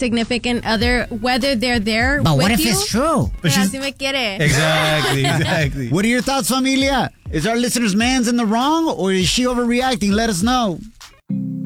significant other, whether they're there But with what if you. it's true? Pero así me quiere. Exactly. What are your thoughts, familia? Is our listeners' man's in the wrong or is she overreacting? Let us know.